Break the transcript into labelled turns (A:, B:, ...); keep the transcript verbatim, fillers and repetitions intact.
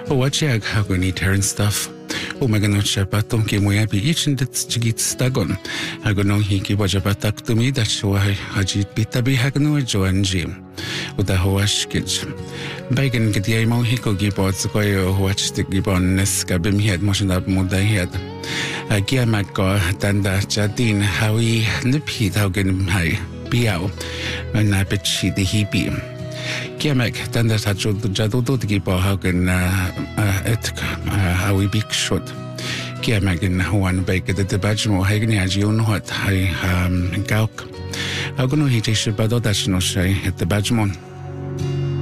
A: Huachiag haguni turn stuff. Umagano chapaton ki moya bi ichin dit jigit stagon. Hagono hiki wajapatak to me that show hajit bitabi hagno joanji. Uda hoashkij. Baigan gidi mo hiko gibots koyo watch the gibon neska bim head motion up muda head. Agia maggo tanda jadin hawi nipit hagen hai biao. Na bitchi the hibi. Kiamek tanda tajud jadudu gibo hagen et hawi big shot. Kiamek in Huan Baker the Bajmo Hagen Ajion hot high gauk. Hagono hitish bado dashno shay at the Bajmon.